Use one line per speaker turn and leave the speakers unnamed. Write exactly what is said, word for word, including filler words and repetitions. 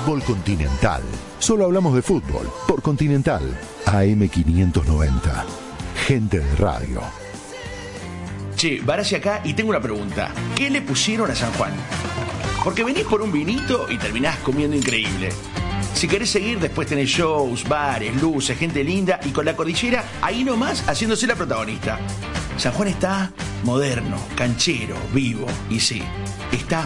Fútbol Continental. Solo hablamos de fútbol por Continental. A M quinientos noventa. Gente de radio.
Che, Barassi acá y tengo una pregunta. ¿Qué le pusieron a San Juan? Porque venís por un vinito y terminás comiendo increíble. Si querés seguir, después tenés shows, bares, luces, gente linda y con la cordillera ahí nomás haciéndose la protagonista. San Juan está moderno, canchero, vivo y sí, está